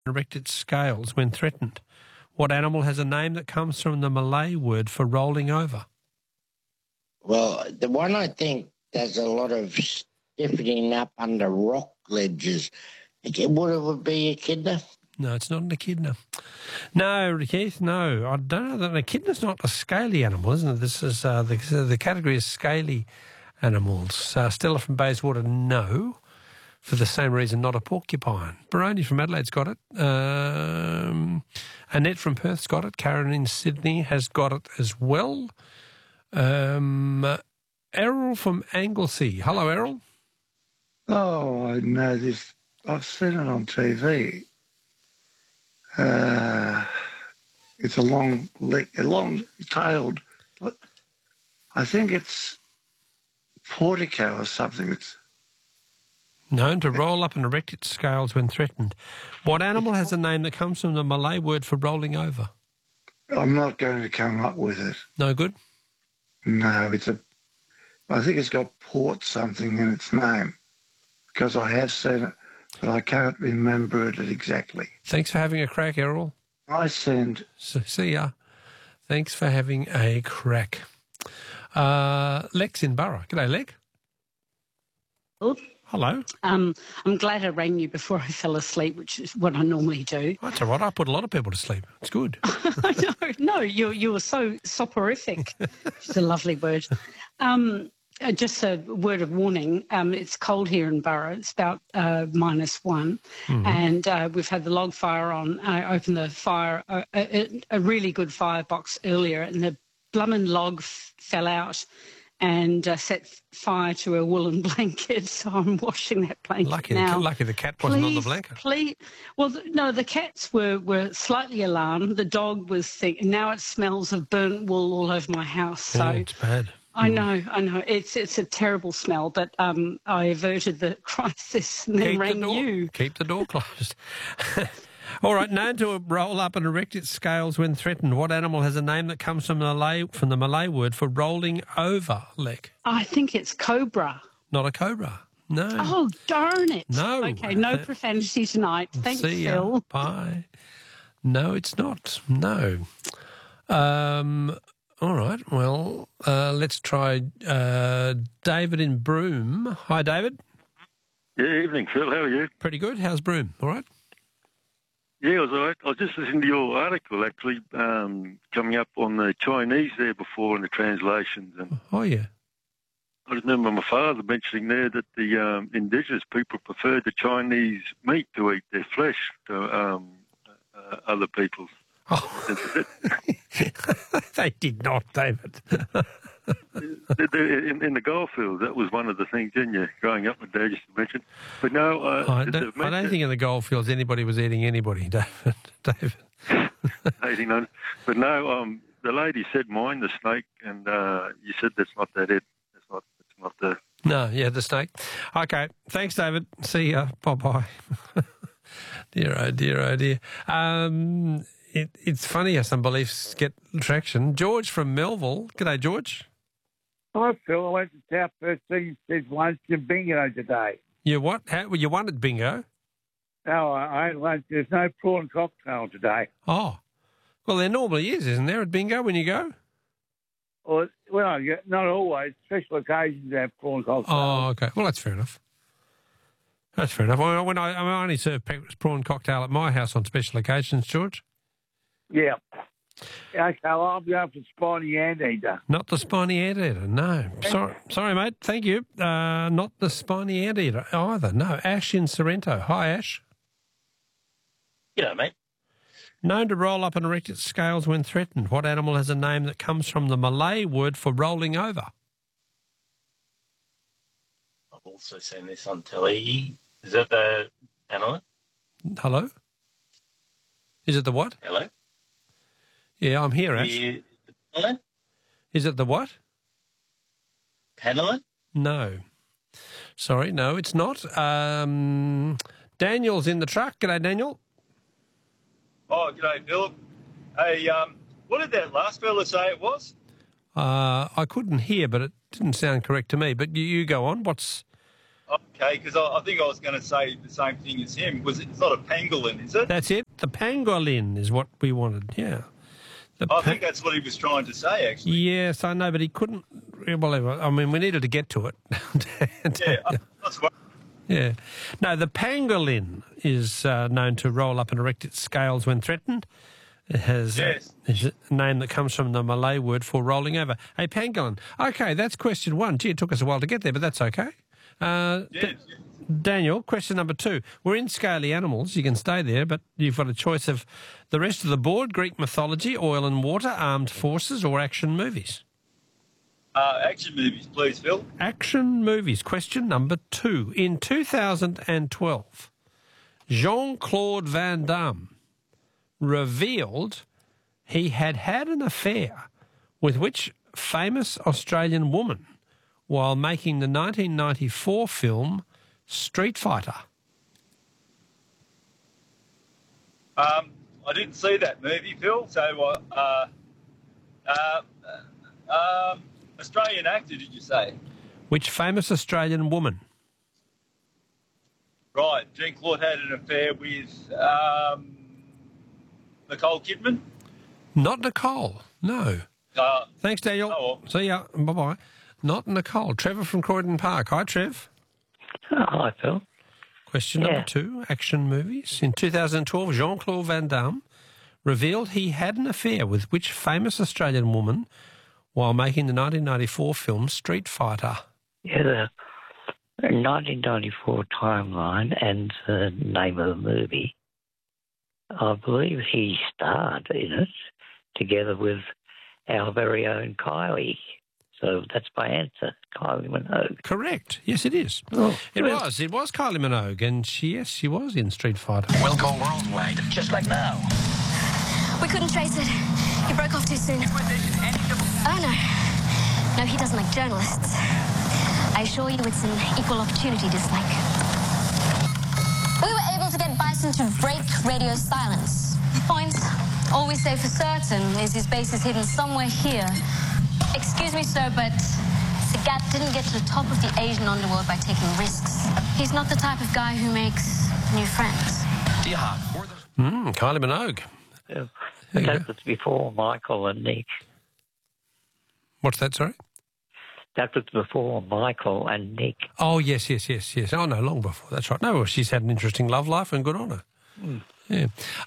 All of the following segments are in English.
erect its scales when threatened. What animal has a name that comes from the Malay word for rolling over? Well, the one I think does a lot of stiffening up under rock ledges. Would it be an echidna? No, it's not an echidna. No, Keith, no. I don't know that an echidna's not a scaly animal, isn't it? This is the category is scaly animals. Stella from Bayswater, no. For the same reason, not a porcupine. Baroni from Adelaide's got it. Annette from Perth's got it. Karen in Sydney has got it as well. Errol from Anglesey. Hello, Errol. Oh, I know this. I've seen it on TV. It's a long-tailed. I think it's portico or something. It's known to roll up and erect its scales when threatened. What animal has a name that comes from the Malay word for rolling over? I'm not going to come up with it. No good? No, I think it's got port something in its name because I have seen it, but I can't remember it exactly. Thanks for having a crack, Errol. See ya. Thanks for having a crack. Lex in Borough. G'day, Lex. Oh. Hello. I'm glad I rang you before I fell asleep, which is what I normally do. That's all right. I put a lot of people to sleep. It's good. No, you were so soporific. It's a lovely word. Just a word of warning. It's cold here in Borough. It's about -1, and we've had the log fire on. I opened the fire, a really good firebox earlier, and the blummin' log fell out and set fire to a woolen blanket. So I'm washing that blanket now. Lucky the cat wasn't on the blanket. Well, no, the cats were slightly alarmed. The dog was thinking, now it smells of burnt wool all over my house. So it's bad. I know. It's a terrible smell, but I averted the crisis and then rang you. Keep the door closed. All right, known to roll up and erect its scales when threatened. What animal has a name that comes from the Malay word for rolling over, Lek? I think it's cobra. Not a cobra. No. Oh, darn it. No. Okay, no profanity tonight. Thanks, See ya. Phil. Bye. No, it's not. No. All right, well, let's try David in Broome. Hi, David. Yeah, evening, Phil. How are you? Pretty good. How's Broome? All right? Yeah, I was all right. I was just listening to your article, actually, coming up on the Chinese there before in the translations. And oh, yeah. I remember my father mentioning there that the indigenous people preferred the Chinese meat to eat their flesh to other people's. Oh. They did not, David. In the goldfields, that was one of the things, didn't you? Growing up, my dad used to mention. But no, I don't think in the goldfields anybody was eating anybody, David. But no, the lady said, "Mind the snake," and you said that's not that it. It's not the. No, yeah, the snake. Okay, thanks, David. See ya. Bye. Dear, oh dear. It's funny how some beliefs get traction. George from Melville. G'day, George. Hi, Phil. I went to South Perth Says lunch and bingo today. You what? You won at bingo? No, I had lunch. There's no prawn cocktail today. Oh. Well, there normally is, isn't there, at bingo when you go? Well, not always. Special occasions have prawn cocktails. Oh, okay. Well, that's fair enough. I only serve prawn cocktail at my house on special occasions, George. Yeah. Okay, well, I'll be up for spiny anteater. Not the spiny anteater, no. Sorry, mate. Thank you. Not the spiny anteater either. No. Ash in Sorrento. Hi, Ash. G'day, mate. Known to roll up and erect its scales when threatened. What animal has a name that comes from the Malay word for rolling over? I've also seen this on telly. Is that the panelin? Hello? Is it the what? Hello? Yeah, I'm here, Ash. Panelin? Is it the what? Panelin? No. Sorry, no, it's not. Daniel's in the truck. G'day, Daniel. Oh, g'day, Phil. Hey, what did that last fella say it was? I couldn't hear, but it didn't sound correct to me. But you go on. Okay, because I think I was going to say the same thing as him. It's not a pangolin, is it? That's it. The pangolin is what we wanted, yeah. I think that's what he was trying to say, actually. Yes, I know, but he couldn't... Well, I mean, we needed to get to it. Yeah, that's right. Yeah. No, the pangolin is known to roll up and erect its scales when threatened. It has Yes. a name that comes from the Malay word for rolling over. A pangolin. Okay, that's question one. Gee, it took us a while to get there, but that's okay. Yes. Daniel, question number 2. We're in scaly animals. You can stay there, but you've got a choice of the rest of the board: Greek mythology, oil and water, armed forces, or action movies. Action movies, please, Phil. Action movies. Question number 2. In 2012, Jean-Claude Van Damme revealed he had had an affair with which famous Australian woman while making the 1994 film Street Fighter? I didn't see that movie, Phil. So, Australian actor, did you say? Which famous Australian woman? Right. Jean-Claude had an affair with Nicole Kidman. Not Nicole. No. Thanks, Daniel. Oh, well. See ya. Bye-bye. Not Nicole. Trevor from Croydon Park. Hi, Trev. Hi, Phil. Question number 2, action movies. In 2012, Jean-Claude Van Damme revealed he had an affair with which famous Australian woman while making the 1994 film Street Fighter? Yeah, the 1994 timeline and the name of the movie. I believe he starred in it together with our very own Kylie. So that's my answer, Kylie Minogue. Correct. Yes, it is. Oh, It was Kylie Minogue, and she was in Street Fighter. We'll go worldwide, just like now. We couldn't trace it. He broke off too soon. Oh, no. No, he doesn't like journalists. I assure you it's an equal opportunity dislike. We were able to get Bison to break radio silence. Point. All we say for certain is his base is hidden somewhere here. Excuse me, sir, but Sagat didn't get to the top of the Asian underworld by taking risks. He's not the type of guy who makes new friends. Kylie Minogue. That was before Michael and Nick. What's that, sorry? That was before Michael and Nick. Oh, yes. Oh, no, long before. That's right. No, well, she's had an interesting love life and good on her. Yeah.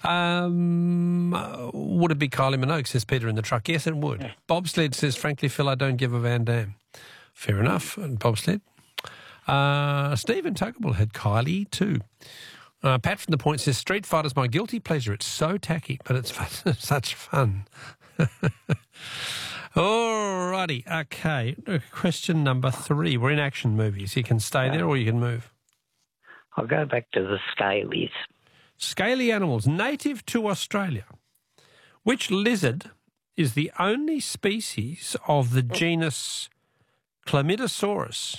Would it be Kylie Minogue, says Peter in the truck? Yes, it would. Yeah. Bobsled says, frankly, Phil, I don't give a Van Damme. Fair enough, Bobsled. Stephen Tuckable had Kylie too. Pat from the Point says, Street Fighter's my guilty pleasure. It's so tacky, but it's such fun. All righty. Okay. Question number 3. We're in action movies. You can stay there or you can move. I'll go back to the scalies. Scaly animals native to Australia. Which lizard is the only species of the genus Chlamydosaurus?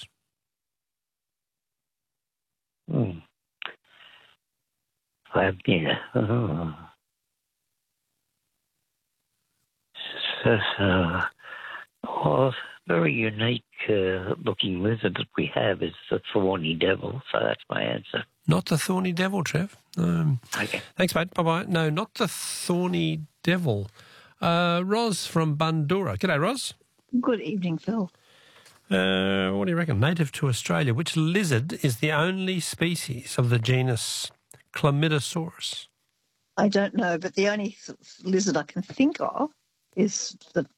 Very unique looking lizard that we have is the thorny devil, so that's my answer. Not the thorny devil, Trev. Okay. Thanks, mate. Bye-bye. No, not the thorny devil. Ros from Bundoora. G'day, Ros. Good evening, Phil. What do you reckon? Native to Australia. Which lizard is the only species of the genus Chlamydosaurus? I don't know, but the only lizard I can think of is the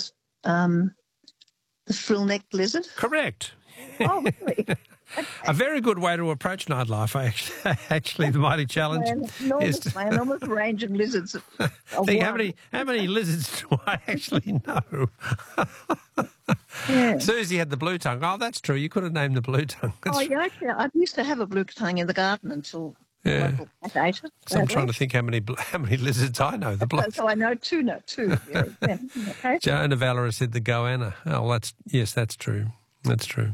frill-necked lizard. Correct. Oh, really? A very good way to approach nightlife, actually, the mighty challenge. My enormous range of lizards. Think how many lizards do I actually know? Yeah. Susie had the blue tongue. Oh, that's true. You could have named the blue tongue. Yeah, actually, I used to have a blue tongue in the garden until local cat ate it. So I'm trying to think how many lizards I know. So I know two. Yeah. Okay. Joanna Valera said the goanna. Oh, that's true. That's true.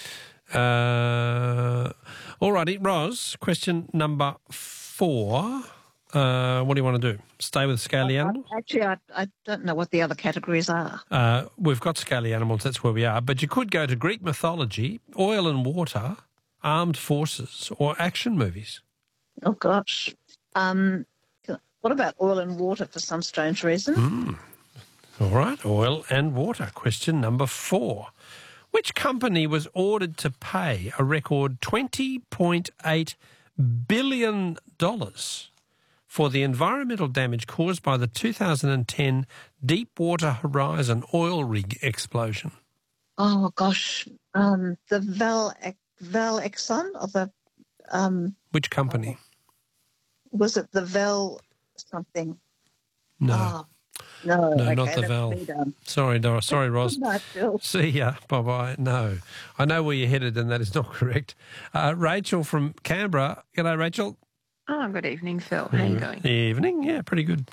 All righty, Ros, question number 4. What do you want to do? Stay with scaly animals? Actually, I don't know what the other categories are. We've got scaly animals, that's where we are. But you could go to Greek mythology, oil and water, armed forces or action movies? Oh, gosh. What about oil and water for some strange reason? All right, oil and water. Question number 4. Which company was ordered to pay a record $20.8 billion for the environmental damage caused by the 2010 Deepwater Horizon oil rig explosion? Oh, gosh. The Val Exxon or the... Which company? Was it the Val something? No. Oh, no, No, okay, not the that's Val. me done. Sorry, Doris. Sorry, Ros. Good night, Phil. See ya. Bye-bye. No. I know where you're headed, and that is not correct. Rachel from Canberra. G'day, Rachel. Oh, good evening, Phil. How are you going? Evening. Yeah, pretty good.